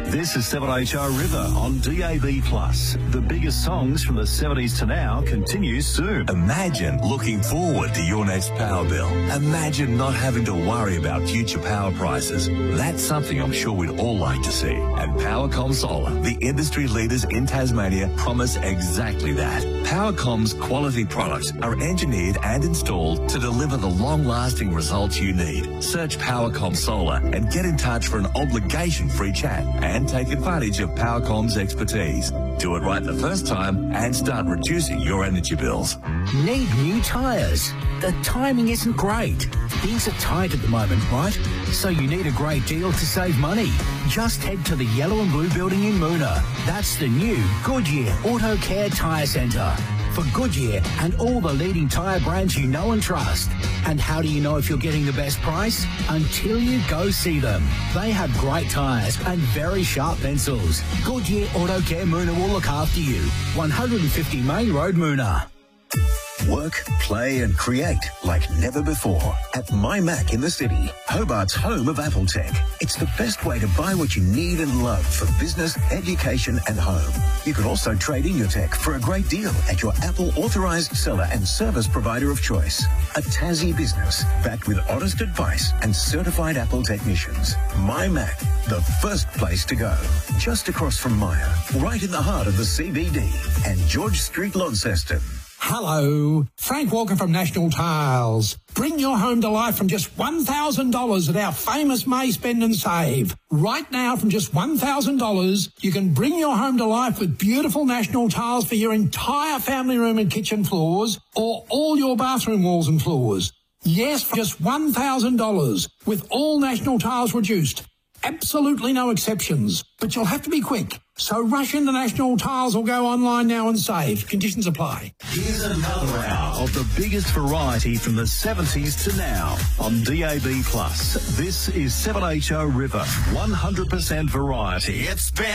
This is 7HR River on DAB+. The biggest songs from the 70s to now continues soon. Imagine looking forward to your next power bill. Imagine not having to worry about future power prices. That's something I'm sure we'd all like to see. And Powercom Solar, the industry leaders in Tasmania, promise exactly that. Powercom's quality products are engineered and installed to deliver the long-lasting results you need. Search Powercom Solar and get in touch for an obligation-free chat and take advantage of Powercom's expertise. Do it right the first time and start reducing your energy bills. Need new tyres? The timing isn't great. Things are tight at the moment, right? So you need a great deal to save money. Just head to the Yellow and Blue building in Moona. That's the new Goodyear Auto Care Tyre Centre. For Goodyear and all the leading tyre brands you know and trust. And how do you know if you're getting the best price? Until you go see them. They have great tyres and very sharp pencils. Goodyear Auto Care Moona will look after you. 150 Main Road, Moona. Work, play and create like never before at My Mac in the city, Hobart's home of Apple Tech. It's the best way to buy what you need and love for business, education and home. You can also trade in your tech for a great deal at your Apple authorised seller and service provider of choice. A Tassie business backed with honest advice and certified Apple technicians. My Mac, the first place to go. Just across from Myer, right in the heart of the CBD and George Street, Launceston. Hello, Frank Walker from National Tiles. Bring your home to life from just $1,000 at our famous May Spend and Save. Right now, from just $1,000, you can bring your home to life with beautiful National Tiles for your entire family room and kitchen floors or all your bathroom walls and floors. Yes, for just $1,000 with all National Tiles reduced. Absolutely no exceptions, but you'll have to be quick. So rush into National Tiles or go online now and save. Conditions apply. Here's another hour of the biggest variety from the 70s to now on DAB+. This is 7HR River, 100% variety. It's been